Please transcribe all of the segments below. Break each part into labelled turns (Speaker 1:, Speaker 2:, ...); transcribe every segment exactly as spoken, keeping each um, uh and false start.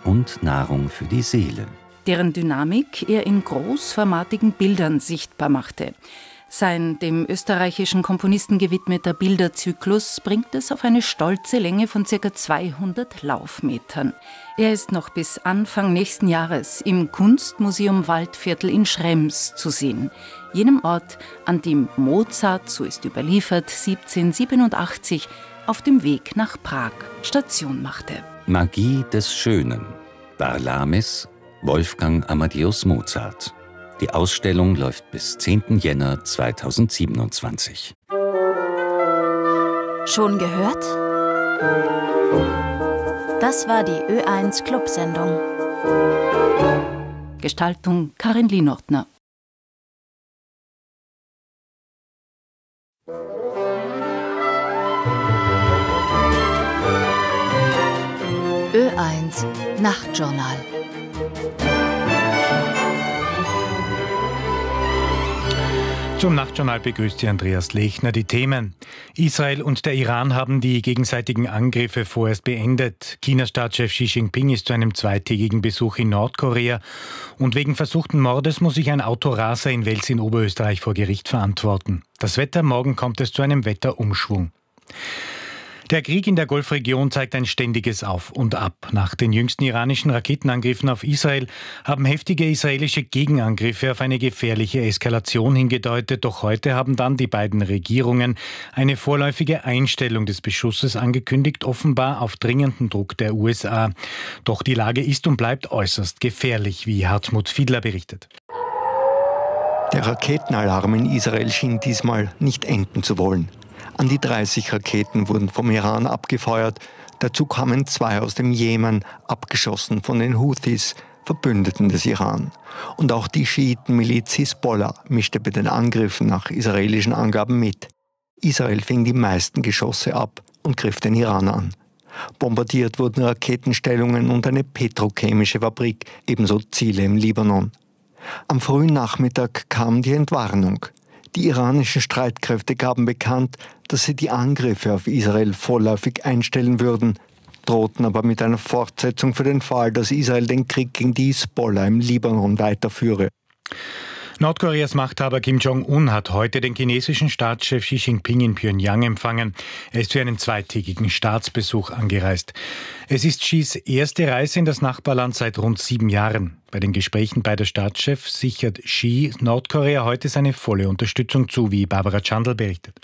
Speaker 1: und Nahrung für die Seele.
Speaker 2: Deren Dynamik er in großformatigen Bildern sichtbar machte. Sein dem österreichischen Komponisten gewidmeter Bilderzyklus bringt es auf eine stolze Länge von ca. zweihundert Laufmetern. Er ist noch bis Anfang nächsten Jahres im Kunstmuseum Waldviertel in Schrems zu sehen. Jenem Ort, an dem Mozart, so ist überliefert, siebzehnhundertsiebenundachtzig auf dem Weg nach Prag Station machte.
Speaker 1: Magie des Schönen. Barlamis, Wolfgang Amadeus Mozart. Die Ausstellung läuft bis zehnten Jänner zweitausendsiebenundzwanzig.
Speaker 3: Schon gehört? Das war die Ö eins Clubsendung.
Speaker 2: Gestaltung Karin Lienortner.
Speaker 3: Ö eins Nachtjournal.
Speaker 4: Zum Nachtjournal begrüßt Sie Andreas Lechner. Die Themen: Israel und der Iran haben die gegenseitigen Angriffe vorerst beendet. Chinas Staatschef Xi Jinping ist zu einem zweitägigen Besuch in Nordkorea. Und wegen versuchten Mordes muss sich ein Autoraser in Wels in Oberösterreich vor Gericht verantworten. Das Wetter: morgen kommt es zu einem Wetterumschwung. Der Krieg in der Golfregion zeigt ein ständiges Auf und Ab. Nach den jüngsten iranischen Raketenangriffen auf Israel haben heftige israelische Gegenangriffe auf eine gefährliche Eskalation hingedeutet. Doch heute haben dann die beiden Regierungen eine vorläufige Einstellung des Beschusses angekündigt, offenbar auf dringenden Druck der U S A. Doch die Lage ist und bleibt äußerst gefährlich, wie Hartmut Fiedler berichtet.
Speaker 5: Der Raketenalarm in Israel schien diesmal nicht enden zu wollen. An die dreißig Raketen wurden vom Iran abgefeuert. Dazu kamen zwei aus dem Jemen, abgeschossen von den Houthis, Verbündeten des Iran. Und auch die Schiitenmiliz Hisbollah mischte bei den Angriffen nach israelischen Angaben mit. Israel fing die meisten Geschosse ab und griff den Iran an. Bombardiert wurden Raketenstellungen und eine petrochemische Fabrik, ebenso Ziele im Libanon. Am frühen Nachmittag kam die Entwarnung. Die iranischen Streitkräfte gaben bekannt, dass sie die Angriffe auf Israel vorläufig einstellen würden, drohten aber mit einer Fortsetzung für den Fall, dass Israel den Krieg gegen die Hisbollah im Libanon weiterführe.
Speaker 4: Nordkoreas Machthaber Kim Jong-un hat heute den chinesischen Staatschef Xi Jinping in Pjöngjang empfangen. Er ist für einen zweitägigen Staatsbesuch angereist. Es ist Xis erste Reise in das Nachbarland seit rund sieben Jahren. Bei den Gesprächen beider Staatschefs sichert Xi Nordkorea heute seine volle Unterstützung zu, wie Barbara Chandl berichtet.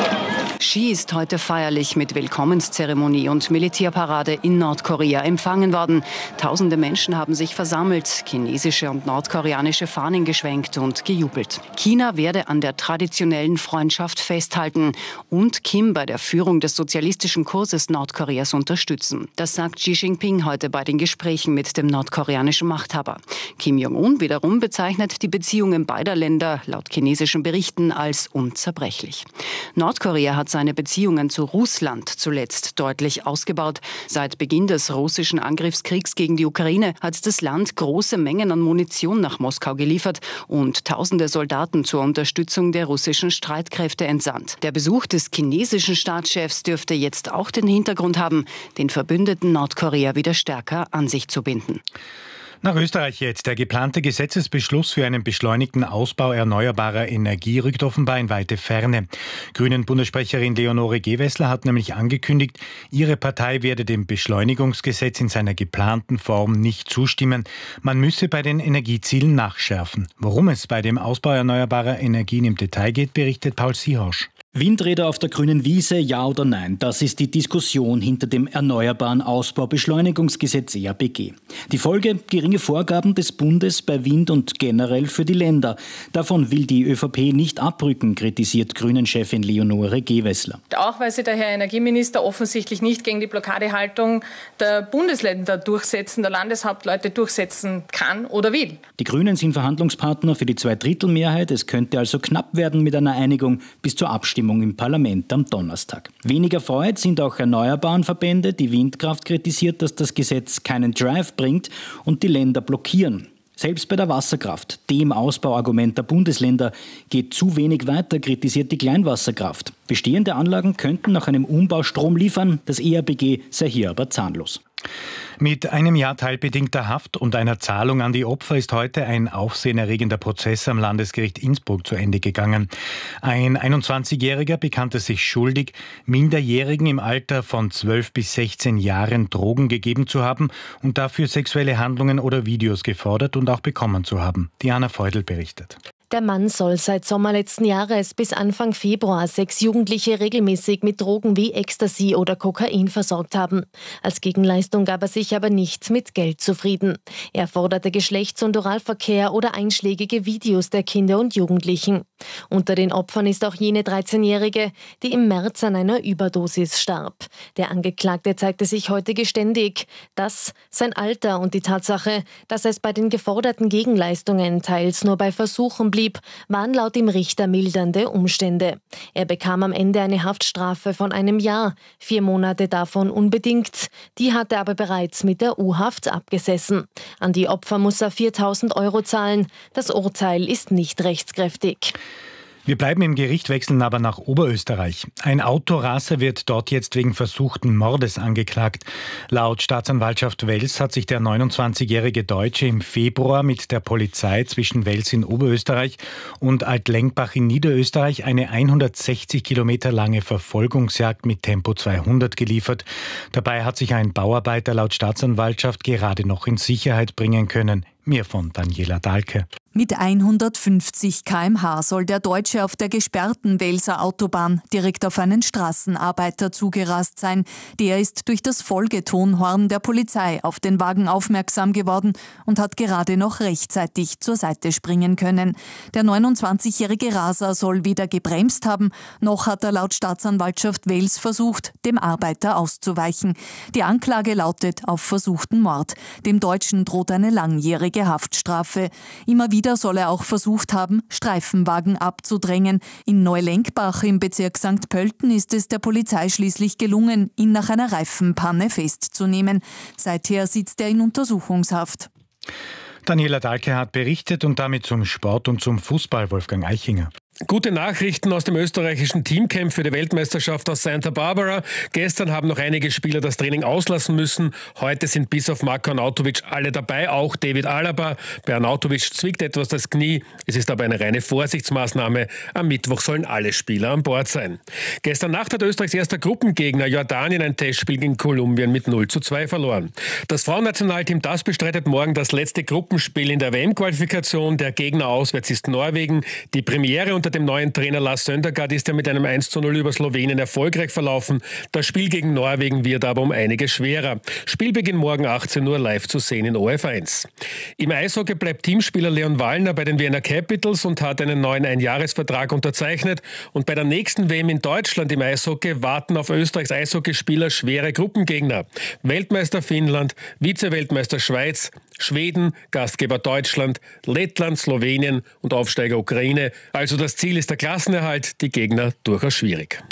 Speaker 6: Xi ist heute feierlich mit Willkommenszeremonie und Militärparade in Nordkorea empfangen worden. Tausende Menschen haben sich versammelt, chinesische und nordkoreanische Fahnen geschwenkt und gejubelt. China werde an der traditionellen Freundschaft festhalten und Kim bei der Führung des sozialistischen Kurses Nordkoreas unterstützen. Das sagt Xi Jinping heute bei den Gesprächen mit dem nordkoreanischen Machthaber. Kim Jong-un wiederum bezeichnet die Beziehungen beider Länder laut chinesischen Berichten als unzerbrechlich. Nordkorea hat seine Beziehungen zu Russland zuletzt deutlich ausgebaut. Seit Beginn des russischen Angriffskriegs gegen die Ukraine hat das Land große Mengen an Munition nach Moskau geliefert und tausende Soldaten zur Unterstützung der russischen Streitkräfte entsandt. Der Besuch des chinesischen Staatschefs dürfte jetzt auch den Hintergrund haben, den Verbündeten Nordkorea wieder stärker an sich zu binden.
Speaker 4: Nach Österreich jetzt. Der geplante Gesetzesbeschluss für einen beschleunigten Ausbau erneuerbarer Energie rückt offenbar in weite Ferne. Grünen-Bundessprecherin Leonore Gewessler hat nämlich angekündigt, ihre Partei werde dem Beschleunigungsgesetz in seiner geplanten Form nicht zustimmen. Man müsse bei den Energiezielen nachschärfen. Worum es bei dem Ausbau erneuerbarer Energien im Detail geht, berichtet Paul Siehosch.
Speaker 7: Windräder auf der grünen Wiese, ja oder nein? Das ist die Diskussion hinter dem Erneuerbaren Ausbaubeschleunigungsgesetz E A B G. Die Folge: geringe Vorgaben des Bundes bei Wind und generell für die Länder. Davon will die ÖVP nicht abrücken, kritisiert Grünen-Chefin Leonore Gewessler.
Speaker 8: Auch weil sich der Herr Energieminister offensichtlich nicht gegen die Blockadehaltung der Bundesländer durchsetzen, der Landeshauptleute durchsetzen kann oder will.
Speaker 7: Die Grünen sind Verhandlungspartner für die Zweidrittelmehrheit. Es könnte also knapp werden mit einer Einigung bis zur Abstimmung im Parlament am Donnerstag. Weniger erfreut sind auch Erneuerbarenverbände. Die Windkraft kritisiert, dass das Gesetz keinen Drive bringt und die Länder blockieren. Selbst bei der Wasserkraft, dem Ausbauargument der Bundesländer, geht zu wenig weiter, kritisiert die Kleinwasserkraft. Bestehende Anlagen könnten nach einem Umbau Strom liefern, das E A B G sei hier aber zahnlos.
Speaker 4: Mit einem Jahr teilbedingter Haft und einer Zahlung an die Opfer ist heute ein aufsehenerregender Prozess am Landesgericht Innsbruck zu Ende gegangen. Ein einundzwanzigjähriger bekannte sich schuldig, Minderjährigen im Alter von zwölf bis sechzehn Jahren Drogen gegeben zu haben und dafür sexuelle Handlungen oder Videos gefordert und auch bekommen zu haben. Diana Feudel berichtet.
Speaker 9: Der Mann soll seit Sommer letzten Jahres bis Anfang Februar sechs Jugendliche regelmäßig mit Drogen wie Ecstasy oder Kokain versorgt haben. Als Gegenleistung gab er sich aber nicht mit Geld zufrieden. Er forderte Geschlechts- und Oralverkehr oder einschlägige Videos der Kinder und Jugendlichen. Unter den Opfern ist auch jene dreizehnjährige, die im März an einer Überdosis starb. Der Angeklagte zeigte sich heute geständig. Das, sein Alter und die Tatsache, dass es bei den geforderten Gegenleistungen teils nur bei Versuchen blieb, waren laut dem Richter mildernde Umstände. Er bekam am Ende eine Haftstrafe von einem Jahr, vier Monate davon unbedingt. Die hat er aber bereits mit der U-Haft abgesessen. An die Opfer muss er viertausend Euro zahlen. Das Urteil ist nicht rechtskräftig.
Speaker 4: Wir bleiben im Gericht, wechseln aber nach Oberösterreich. Ein Autoraser wird dort jetzt wegen versuchten Mordes angeklagt. Laut Staatsanwaltschaft Wels hat sich der neunundzwanzigjährige Deutsche im Februar mit der Polizei zwischen Wels in Oberösterreich und Altlengbach in Niederösterreich eine hundertsechzig Kilometer lange Verfolgungsjagd mit Tempo zweihundert geliefert. Dabei hat sich ein Bauarbeiter laut Staatsanwaltschaft gerade noch in Sicherheit bringen können. Mehr von Daniela Dahlke.
Speaker 10: Mit hundertfünfzig Kilometer pro Stunde soll der Deutsche auf der gesperrten Welser Autobahn direkt auf einen Straßenarbeiter zugerast sein. Der ist durch das Folgetonhorn der Polizei auf den Wagen aufmerksam geworden und hat gerade noch rechtzeitig zur Seite springen können. Der neunundzwanzigjährige Raser soll weder gebremst haben, noch hat er laut Staatsanwaltschaft Wels versucht, dem Arbeiter auszuweichen. Die Anklage lautet auf versuchten Mord. Dem Deutschen droht eine langjährige Haftstrafe. Immer wieder Wieder soll er auch versucht haben, Streifenwagen abzudrängen. In Neulengbach im Bezirk Sankt Pölten ist es der Polizei schließlich gelungen, ihn nach einer Reifenpanne festzunehmen. Seither sitzt er in Untersuchungshaft.
Speaker 4: Daniela Dahlke hat berichtet und damit zum Sport und zum Fußball, Wolfgang Eichinger.
Speaker 11: Gute Nachrichten aus dem österreichischen Teamcamp für die Weltmeisterschaft aus Santa Barbara. Gestern haben noch einige Spieler das Training auslassen müssen. Heute sind bis auf Marko Arnautovic alle dabei, auch David Alaba. Bei Arnautovic zwickt etwas das Knie. Es ist aber eine reine Vorsichtsmaßnahme. Am Mittwoch sollen alle Spieler an Bord sein. Gestern Nacht hat Österreichs erster Gruppengegner Jordanien ein Testspiel gegen Kolumbien mit null zu zwei verloren. Das Frauennationalteam, das bestreitet morgen das letzte Gruppenspiel in der W M-Qualifikation. Der Gegner auswärts ist Norwegen. Die Premiere unter dem neuen Trainer Lars Søndergaard ist ja mit einem eins zu null über Slowenien erfolgreich verlaufen. Das Spiel gegen Norwegen wird aber um einiges schwerer. Spielbeginn morgen achtzehn Uhr live zu sehen in O F eins. Im Eishockey bleibt Teamspieler Leon Wallner bei den Vienna Capitals und hat einen neuen Einjahresvertrag unterzeichnet. Und bei der nächsten W M in Deutschland im Eishockey warten auf Österreichs Eishockeyspieler schwere Gruppengegner. Weltmeister Finnland, Vize-Weltmeister Schweiz, Schweden, Gastgeber Deutschland, Lettland, Slowenien und Aufsteiger Ukraine. Also das Ziel ist der Klassenerhalt, die Gegner durchaus schwierig.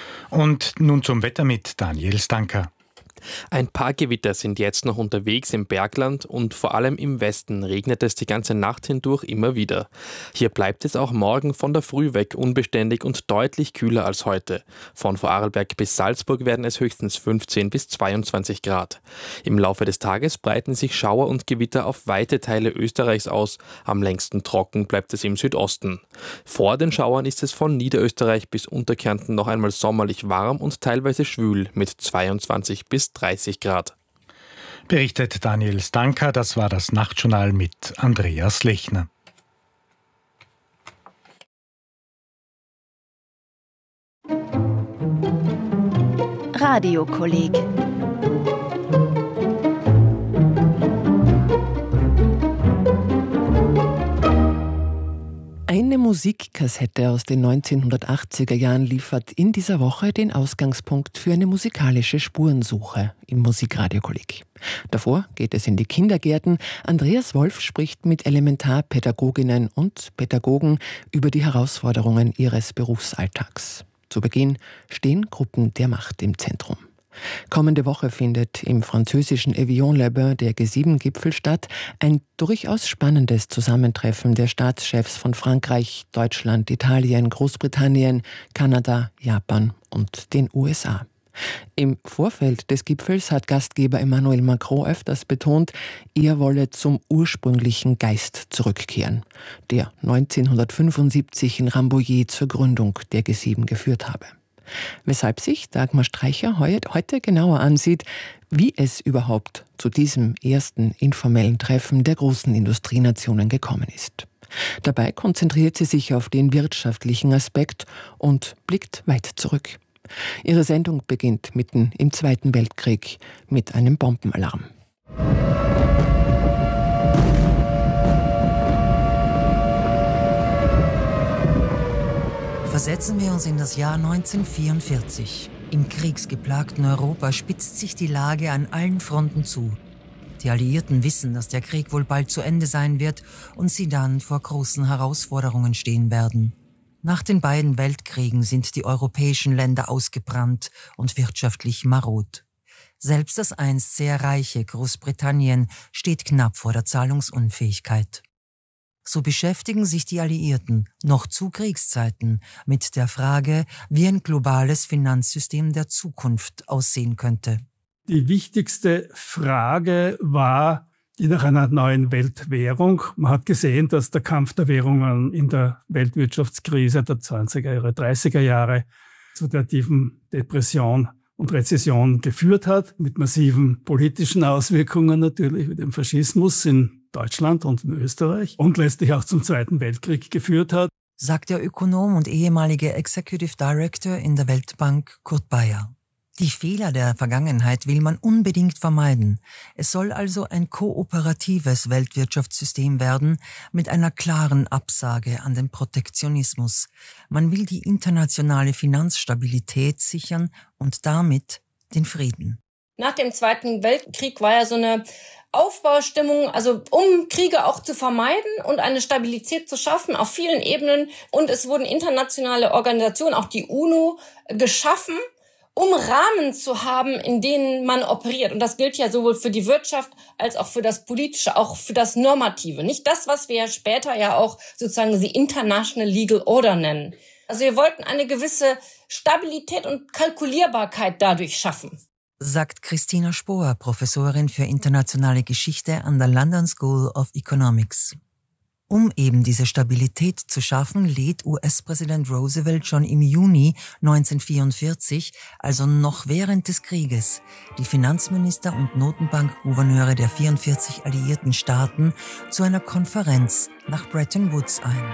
Speaker 4: Und nun zum Wetter mit Daniel Stanker.
Speaker 12: Ein paar Gewitter sind jetzt noch unterwegs im Bergland und vor allem im Westen regnet es die ganze Nacht hindurch immer wieder. Hier bleibt es auch morgen von der Früh weg unbeständig und deutlich kühler als heute. Von Vorarlberg bis Salzburg werden es höchstens fünfzehn bis zweiundzwanzig Grad. Im Laufe des Tages breiten sich Schauer und Gewitter auf weite Teile Österreichs aus. Am längsten trocken bleibt es im Südosten. Vor den Schauern ist es von Niederösterreich bis Unterkärnten noch einmal sommerlich warm und teilweise schwül mit zweiundzwanzig bis dreißig Grad.
Speaker 4: Berichtet Daniel Stanker, das war das Nachtjournal mit Andreas Lechner.
Speaker 3: Radiokolleg.
Speaker 13: Eine Musikkassette aus den neunzehnhundertachtziger Jahren liefert in dieser Woche den Ausgangspunkt für eine musikalische Spurensuche im Musikradiokolleg. Davor geht es in die Kindergärten. Andreas Wolf spricht mit Elementarpädagoginnen und Pädagogen über die Herausforderungen ihres Berufsalltags. Zu Beginn stehen Gruppen der Macht im Zentrum. Kommende Woche findet im französischen Evian-les-Bains der G sieben Gipfel statt. Ein durchaus spannendes Zusammentreffen der Staatschefs von Frankreich, Deutschland, Italien, Großbritannien, Kanada, Japan und den U S A. Im Vorfeld des Gipfels hat Gastgeber Emmanuel Macron öfters betont, er wolle zum ursprünglichen Geist zurückkehren, der neunzehnhundertfünfundsiebzig in Rambouillet zur Gründung der G sieben geführt habe. Weshalb sich Dagmar Streicher heute genauer ansieht, wie es überhaupt zu diesem ersten informellen Treffen der großen Industrienationen gekommen ist. Dabei konzentriert sie sich auf den wirtschaftlichen Aspekt und blickt weit zurück. Ihre Sendung beginnt mitten im Zweiten Weltkrieg mit einem Bombenalarm.
Speaker 14: Versetzen wir uns in das Jahr neunzehnhundertvierundvierzig. Im kriegsgeplagten Europa spitzt sich die Lage an allen Fronten zu. Die Alliierten wissen, dass der Krieg wohl bald zu Ende sein wird und sie dann vor großen Herausforderungen stehen werden. Nach den beiden Weltkriegen sind die europäischen Länder ausgebrannt und wirtschaftlich marod. Selbst das einst sehr reiche Großbritannien steht knapp vor der Zahlungsunfähigkeit. So beschäftigen sich die Alliierten noch zu Kriegszeiten mit der Frage, wie ein globales Finanzsystem der Zukunft aussehen könnte.
Speaker 15: Die wichtigste Frage war die nach einer neuen Weltwährung. Man hat gesehen, dass der Kampf der Währungen in der Weltwirtschaftskrise der zwanziger Jahre, dreißiger Jahre zu der tiefen Depression und Rezession geführt hat, mit massiven politischen Auswirkungen natürlich, wie dem Faschismus in Deutschland und in Österreich und letztlich auch zum Zweiten Weltkrieg geführt hat,
Speaker 14: sagt der Ökonom und ehemalige Executive Director in der Weltbank Kurt Bayer. Die Fehler der Vergangenheit will man unbedingt vermeiden. Es soll also ein kooperatives Weltwirtschaftssystem werden mit einer klaren Absage an den Protektionismus. Man will die internationale Finanzstabilität sichern und damit den Frieden.
Speaker 16: Nach dem Zweiten Weltkrieg war ja so eine Aufbaustimmung, also um Kriege auch zu vermeiden und eine Stabilität zu schaffen auf vielen Ebenen. Und es wurden internationale Organisationen, auch die UNO, geschaffen, um Rahmen zu haben, in denen man operiert. Und das gilt ja sowohl für die Wirtschaft als auch für das Politische, auch für das Normative. Nicht das, was wir ja später ja auch sozusagen die International Legal Order nennen. Also wir wollten eine gewisse Stabilität und Kalkulierbarkeit dadurch schaffen.
Speaker 14: Sagt Christina Spohr, Professorin für internationale Geschichte an der London School of Economics. Um eben diese Stabilität zu schaffen, lädt U S-Präsident Roosevelt schon im Juni neunzehnhundertvierundvierzig, also noch während des Krieges, die Finanzminister und Notenbankgouverneure der vierundvierzig alliierten Staaten zu einer Konferenz nach Bretton Woods ein.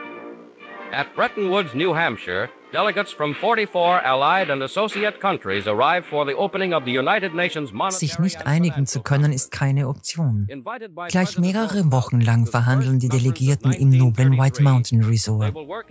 Speaker 17: At Bretton Woods, New Hampshire, delegates from forty-four allied and associate countries arrived for the opening of the United Nations Monetary.
Speaker 14: Sich nicht einigen zu können, ist keine Option. Gleich mehrere Wochen lang verhandeln die Delegierten im noblen White Mountain Resort.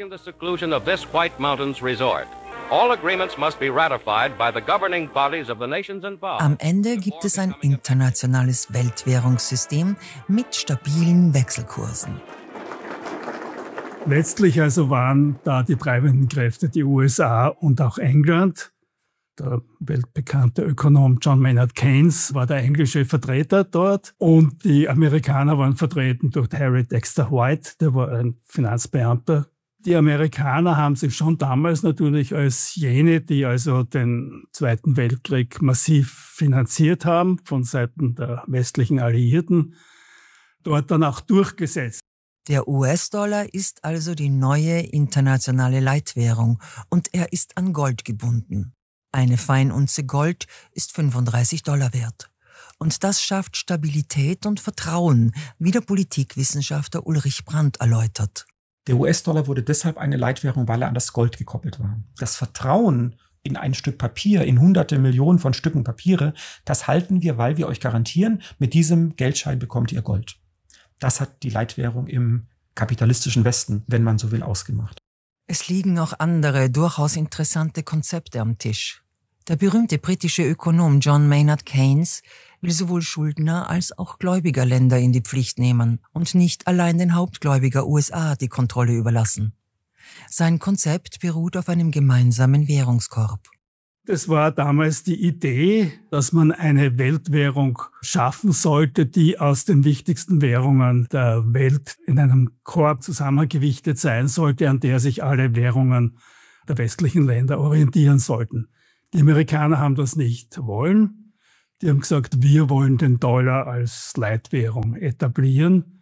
Speaker 14: Am Ende gibt es ein internationales Weltwährungssystem mit stabilen Wechselkursen.
Speaker 15: Letztlich also waren da die treibenden Kräfte die U S A und auch England. Der weltbekannte Ökonom John Maynard Keynes war der englische Vertreter dort und die Amerikaner waren vertreten durch Harry Dexter White, der war ein Finanzbeamter. Die Amerikaner haben sich schon damals natürlich als jene, die also den Zweiten Weltkrieg massiv finanziert haben, von Seiten der westlichen Alliierten, dort dann auch durchgesetzt.
Speaker 14: Der U S-Dollar ist also die neue internationale Leitwährung und er ist an Gold gebunden. Eine Feinunze Gold ist fünfunddreißig Dollar wert. Und das schafft Stabilität und Vertrauen, wie der Politikwissenschaftler Ulrich Brandt erläutert.
Speaker 18: Der U S-Dollar wurde deshalb eine Leitwährung, weil er an das Gold gekoppelt war. Das Vertrauen in ein Stück Papier, in hunderte Millionen von Stücken Papiere, das halten wir, weil wir euch garantieren, mit diesem Geldschein bekommt ihr Gold. Das hat die Leitwährung im kapitalistischen Westen, wenn man so will, ausgemacht.
Speaker 14: Es liegen auch andere, durchaus interessante Konzepte am Tisch. Der berühmte britische Ökonom John Maynard Keynes will sowohl Schuldner als auch Gläubigerländer in die Pflicht nehmen und nicht allein den Hauptgläubiger U S A die Kontrolle überlassen. Sein Konzept beruht auf einem gemeinsamen Währungskorb.
Speaker 15: Das war damals die Idee, dass man eine Weltwährung schaffen sollte, die aus den wichtigsten Währungen der Welt in einem Korb zusammengewichtet sein sollte, an der sich alle Währungen der westlichen Länder orientieren sollten. Die Amerikaner haben das nicht wollen. Die haben gesagt, wir wollen den Dollar als Leitwährung etablieren.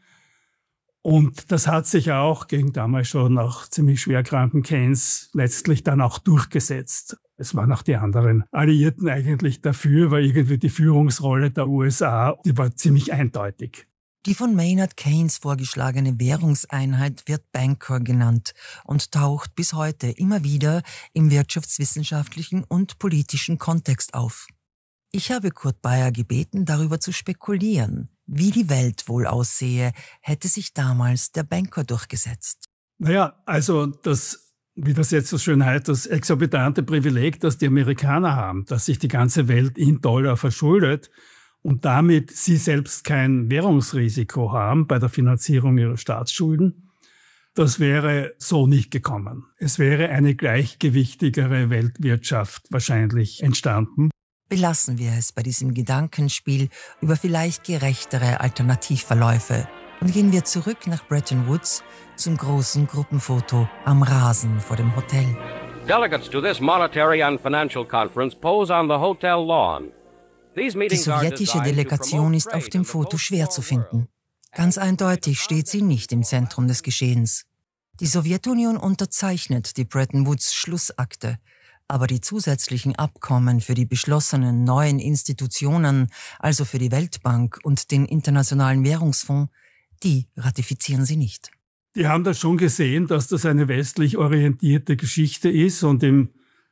Speaker 15: Und das hat sich auch gegen damals schon auch ziemlich schwerkranken Keynes letztlich dann auch durchgesetzt. Es waren auch die anderen Alliierten eigentlich dafür, weil irgendwie die Führungsrolle der U S A, die war ziemlich eindeutig.
Speaker 14: Die von Maynard Keynes vorgeschlagene Währungseinheit wird Bancor genannt und taucht bis heute immer wieder im wirtschaftswissenschaftlichen und politischen Kontext auf. Ich habe Kurt Bayer gebeten, darüber zu spekulieren, wie die Welt wohl aussehe, hätte sich damals der Bancor durchgesetzt.
Speaker 15: Naja, also das, wie das jetzt so schön heißt, das exorbitante Privileg, das die Amerikaner haben, dass sich die ganze Welt in Dollar verschuldet, und damit sie selbst kein Währungsrisiko haben bei der Finanzierung ihrer Staatsschulden, das wäre so nicht gekommen. Es wäre eine gleichgewichtigere Weltwirtschaft wahrscheinlich entstanden.
Speaker 14: Belassen wir es bei diesem Gedankenspiel über vielleicht gerechtere Alternativverläufe und gehen wir zurück nach Bretton Woods zum großen Gruppenfoto am Rasen vor dem Hotel.
Speaker 17: Delegates to this monetary and financial conference pose on the hotel lawn.
Speaker 14: Die sowjetische Delegation ist auf dem Foto schwer zu finden. Ganz eindeutig steht sie nicht im Zentrum des Geschehens. Die Sowjetunion unterzeichnet die Bretton Woods Schlussakte, aber die zusätzlichen Abkommen für die beschlossenen neuen Institutionen, also für die Weltbank und den Internationalen Währungsfonds, die ratifizieren sie nicht.
Speaker 15: Die haben da schon gesehen, dass das eine westlich orientierte Geschichte ist, und im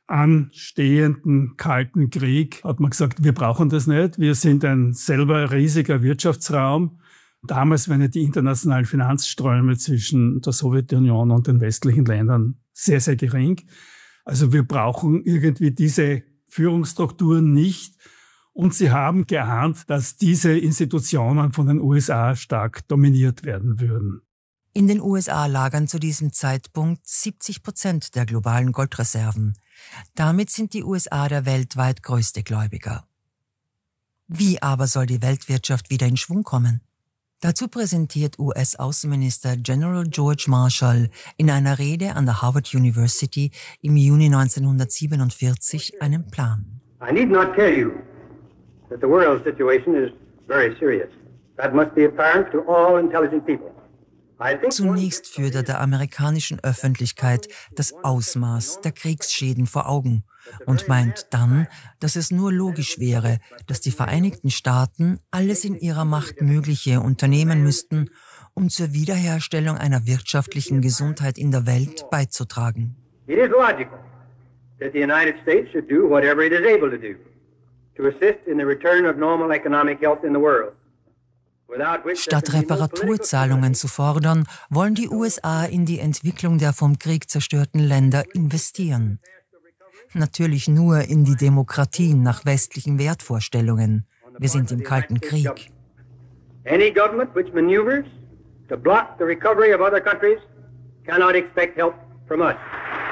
Speaker 15: anstehenden Kalten Krieg hat man gesagt, wir brauchen das nicht. Wir sind ein selber riesiger Wirtschaftsraum. Damals waren ja die internationalen Finanzströme zwischen der Sowjetunion und den westlichen Ländern sehr, sehr gering. Also wir brauchen irgendwie diese Führungsstrukturen nicht. Und sie haben geahnt, dass diese Institutionen von den U S A stark dominiert werden würden.
Speaker 14: In den U S A lagern zu diesem Zeitpunkt siebzig Prozent der globalen Goldreserven. Damit sind die U S A der weltweit größte Gläubiger. Wie aber soll die Weltwirtschaft wieder in Schwung kommen? Dazu präsentiert U S-Außenminister General George Marshall in einer Rede an der Harvard University im Juni neunzehnhundertsiebenundvierzig einen Plan.
Speaker 19: I need not tell you that the world situation is very serious. That must be apparent to all intelligent people.
Speaker 14: Zunächst führt er der amerikanischen Öffentlichkeit das Ausmaß der Kriegsschäden vor Augen und meint dann, dass es nur logisch wäre, dass die Vereinigten Staaten alles in ihrer Macht Mögliche unternehmen müssten, um zur Wiederherstellung einer wirtschaftlichen Gesundheit in der Welt beizutragen.
Speaker 19: It is logical that the United States should do whatever it is able to do to assist in the return of normal economic health in the world.
Speaker 14: Statt Reparaturzahlungen zu fordern, wollen die U S A in die Entwicklung der vom Krieg zerstörten Länder investieren. Natürlich nur in die Demokratien nach westlichen Wertvorstellungen. Wir sind im Kalten Krieg.
Speaker 19: Any government which maneuvers to block the recovery of other countries cannot expect help from us.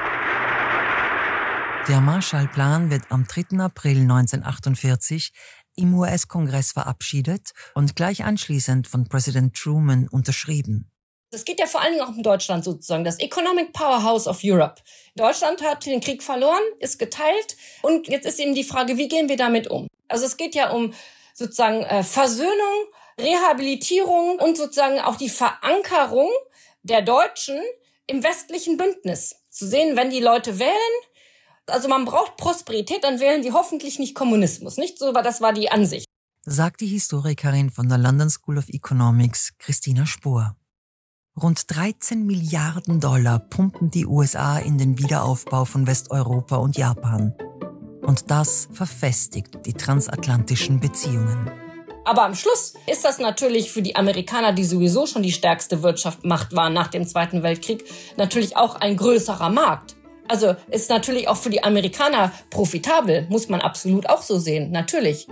Speaker 14: Der Marshallplan wird am dritten April neunzehnhundertachtundvierzig im U S-Kongress verabschiedet und gleich anschließend von Präsident Truman unterschrieben.
Speaker 16: Es geht ja vor allen Dingen auch um Deutschland sozusagen, das Economic Powerhouse of Europe. Deutschland hat den Krieg verloren, ist geteilt und jetzt ist eben die Frage, wie gehen wir damit um? Also es geht ja um sozusagen äh, Versöhnung, Rehabilitierung und sozusagen auch die Verankerung der Deutschen im westlichen Bündnis. Zu sehen, wenn die Leute wählen, also man braucht Prosperität, dann wählen die hoffentlich nicht Kommunismus, nicht so, aber das war die Ansicht.
Speaker 14: Sagt die Historikerin von der London School of Economics, Christina Spohr. Rund dreizehn Milliarden Dollar pumpen die U S A in den Wiederaufbau von Westeuropa und Japan. Und das verfestigt die transatlantischen Beziehungen.
Speaker 16: Aber am Schluss ist das natürlich für die Amerikaner, die sowieso schon die stärkste Wirtschaftsmacht waren nach dem Zweiten Weltkrieg, natürlich auch ein größerer Markt. Also ist natürlich auch für die Amerikaner profitabel, muss man absolut auch so sehen, natürlich.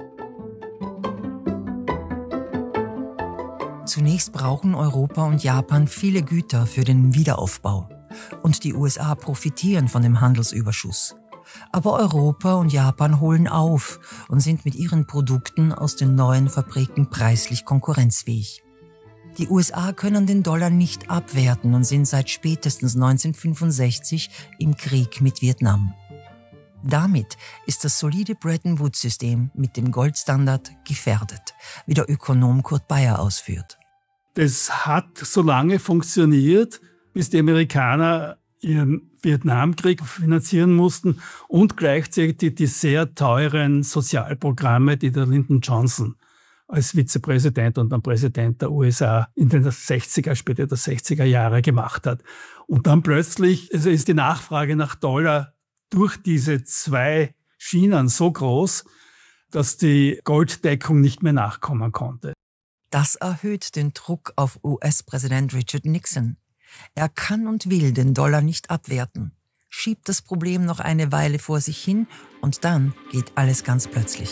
Speaker 14: Zunächst brauchen Europa und Japan viele Güter für den Wiederaufbau. Und die U S A profitieren von dem Handelsüberschuss. Aber Europa und Japan holen auf und sind mit ihren Produkten aus den neuen Fabriken preislich konkurrenzfähig. Die U S A können den Dollar nicht abwerten und sind seit spätestens neunzehnhundertfünfundsechzig im Krieg mit Vietnam. Damit ist das solide Bretton-Woods-System mit dem Goldstandard gefährdet, wie der Ökonom Kurt Bayer ausführt.
Speaker 15: Das hat so lange funktioniert, bis die Amerikaner ihren Vietnamkrieg finanzieren mussten und gleichzeitig die sehr teuren Sozialprogramme, die der Lyndon Johnson als Vizepräsident und dann Präsident der U S A in den sechziger, später der sechziger Jahre gemacht hat. Und dann plötzlich also ist die Nachfrage nach Dollar durch diese zwei Schienen so groß, dass die Golddeckung nicht mehr nachkommen konnte.
Speaker 14: Das erhöht den Druck auf U S-Präsident Richard Nixon. Er kann und will den Dollar nicht abwerten, schiebt das Problem noch eine Weile vor sich hin und dann geht alles ganz plötzlich.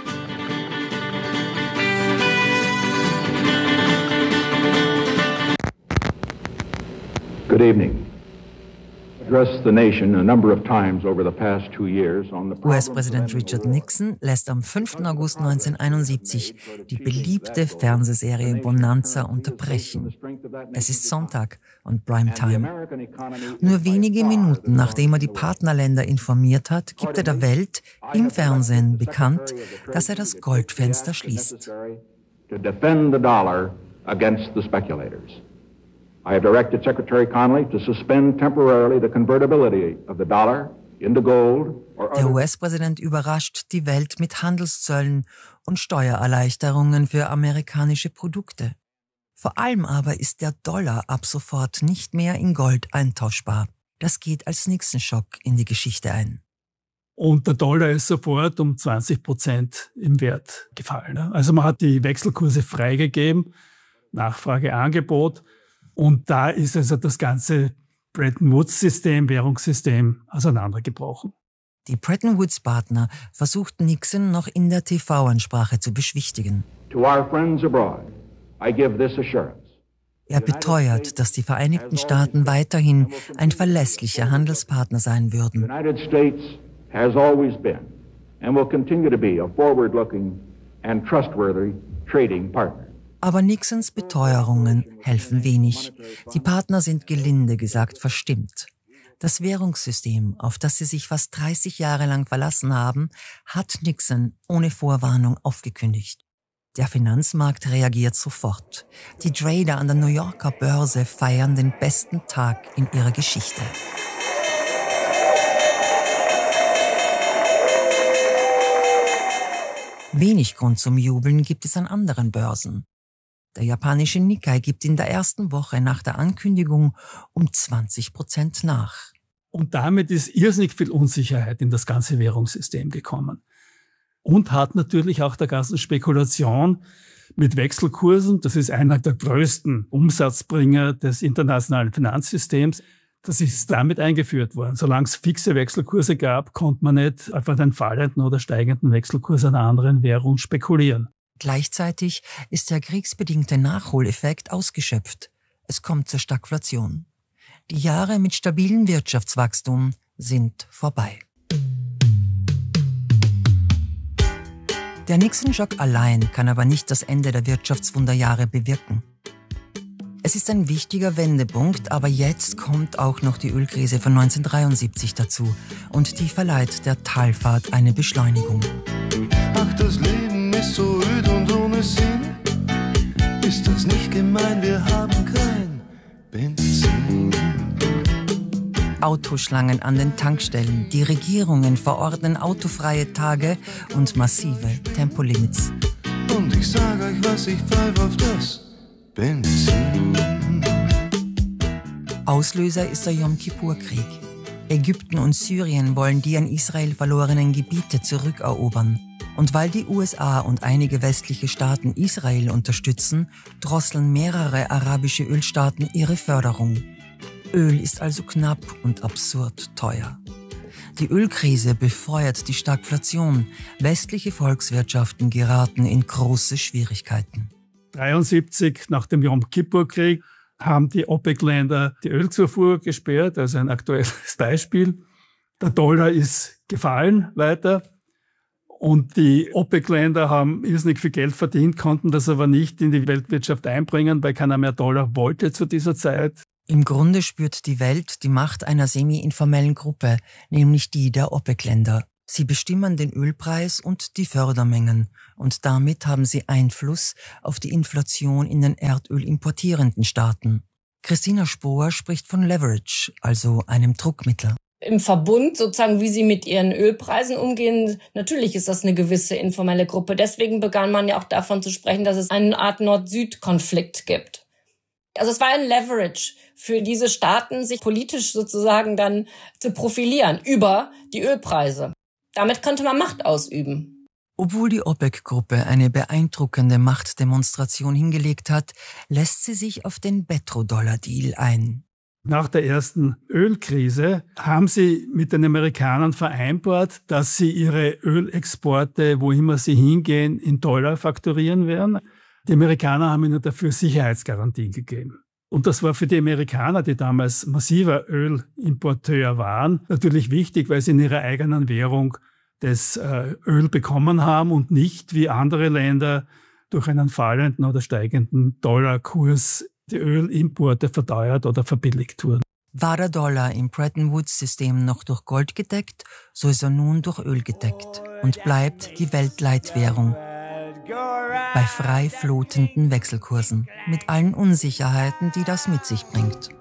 Speaker 20: Good evening.
Speaker 14: U S-Präsident Richard Nixon lässt am fünften August neunzehnhunderteinundsiebzig die beliebte Fernsehserie Bonanza unterbrechen. Es ist Sonntag und Primetime. Nur wenige Minuten nachdem er die Partnerländer informiert hat, gibt er der Welt im Fernsehen bekannt, dass er das Goldfenster schließt.
Speaker 20: To defend the dollar against the speculators. I have directed Secretary Connally to suspend temporarily the convertibility of the dollar into gold or
Speaker 14: Der U S-Präsident überrascht die Welt mit Handelszöllen und Steuererleichterungen für amerikanische Produkte. Vor allem aber ist der Dollar ab sofort nicht mehr in Gold eintauschbar. Das geht als Nixon-Schock in die Geschichte ein.
Speaker 15: Und der Dollar ist sofort um zwanzig Prozent im Wert gefallen. Also man hat die Wechselkurse freigegeben, Nachfrage, Angebot. Und da ist also das ganze Bretton-Woods-System, Währungssystem auseinandergebrochen.
Speaker 14: Die Bretton-Woods-Partner versuchten Nixon noch in der T V-Ansprache zu beschwichtigen.
Speaker 20: To our friends abroad, I give this assurance.
Speaker 14: Er beteuert, dass die Vereinigten Staaten weiterhin ein verlässlicher Handelspartner sein würden.
Speaker 20: The United States has always been and will continue to be a forward-looking and trustworthy trading partner.
Speaker 14: Aber Nixons Beteuerungen helfen wenig. Die Partner sind gelinde gesagt verstimmt. Das Währungssystem, auf das sie sich fast dreißig Jahre lang verlassen haben, hat Nixon ohne Vorwarnung aufgekündigt. Der Finanzmarkt reagiert sofort. Die Trader an der New Yorker Börse feiern den besten Tag in ihrer Geschichte. Wenig Grund zum Jubeln gibt es an anderen Börsen. Der japanische Nikkei gibt in der ersten Woche nach der Ankündigung um zwanzig Prozent nach.
Speaker 15: Und damit ist irrsinnig viel Unsicherheit in das ganze Währungssystem gekommen. Und hat natürlich auch der ganzen Spekulation mit Wechselkursen, das ist einer der größten Umsatzbringer des internationalen Finanzsystems, das ist damit eingeführt worden. Solange es fixe Wechselkurse gab, konnte man nicht auf einen fallenden oder steigenden Wechselkurs einer anderen Währung spekulieren.
Speaker 14: Gleichzeitig ist der kriegsbedingte Nachholeffekt ausgeschöpft. Es kommt zur Stagflation. Die Jahre mit stabilem Wirtschaftswachstum sind vorbei. Der Nixon-Schock allein kann aber nicht das Ende der Wirtschaftswunderjahre bewirken. Es ist ein wichtiger Wendepunkt, aber jetzt kommt auch noch die Ölkrise von neunzehnhundertdreiundsiebzig dazu und die verleiht der Talfahrt eine Beschleunigung.
Speaker 21: Ach, das Leben ist so öd und ohne Sinn. Ist das nicht gemein, wir haben kein Benzin.
Speaker 14: Autoschlangen an den Tankstellen, die Regierungen verordnen autofreie Tage und massive Tempolimits.
Speaker 21: Und ich sag euch was, ich pfeife auf das Benzin.
Speaker 14: Auslöser ist der Jom-Kippur-Krieg. Ägypten und Syrien wollen die an Israel verlorenen Gebiete zurückerobern. Und weil die U S A und einige westliche Staaten Israel unterstützen, drosseln mehrere arabische Ölstaaten ihre Förderung. Öl ist also knapp und absurd teuer. Die Ölkrise befeuert die Stagflation. Westliche Volkswirtschaften geraten in große Schwierigkeiten.
Speaker 15: neunzehnhundertdreiundsiebzig, nach dem Jom-Kippur-Krieg, haben die OPEC-Länder die Ölzufuhr gesperrt, also ein aktuelles Beispiel. Der Dollar ist gefallen weiter und die OPEC-Länder haben irrsinnig viel Geld verdient, konnten das aber nicht in die Weltwirtschaft einbringen, weil keiner mehr Dollar wollte zu dieser Zeit.
Speaker 14: Im Grunde spürt die Welt die Macht einer semi-informellen Gruppe, nämlich die der OPEC-Länder. Sie bestimmen den Ölpreis und die Fördermengen und damit haben sie Einfluss auf die Inflation in den Erdöl importierenden Staaten. Christina Spohr spricht von Leverage, also einem Druckmittel.
Speaker 16: Im Verbund sozusagen, wie sie mit ihren Ölpreisen umgehen, natürlich ist das eine gewisse informelle Gruppe. Deswegen begann man ja auch davon zu sprechen, dass es eine Art Nord-Süd-Konflikt gibt. Also es war ein Leverage für diese Staaten, sich politisch sozusagen dann zu profilieren über die Ölpreise. Damit konnte man Macht ausüben.
Speaker 14: Obwohl die OPEC-Gruppe eine beeindruckende Machtdemonstration hingelegt hat, lässt sie sich auf den Petrodollar-Deal ein.
Speaker 15: Nach der ersten Ölkrise haben sie mit den Amerikanern vereinbart, dass sie ihre Ölexporte, wo immer sie hingehen, in Dollar fakturieren werden. Die Amerikaner haben ihnen dafür Sicherheitsgarantien gegeben. Und das war für die Amerikaner, die damals massiver Ölimporteur waren, natürlich wichtig, weil sie in ihrer eigenen Währung das äh, Öl bekommen haben und nicht wie andere Länder durch einen fallenden oder steigenden Dollarkurs die Ölimporte verteuert oder verbilligt wurden.
Speaker 14: War der Dollar im Bretton Woods-System noch durch Gold gedeckt, so ist er nun durch Öl gedeckt und bleibt die Weltleitwährung bei frei flotenden Wechselkursen mit allen Unsicherheiten, die das mit sich bringt.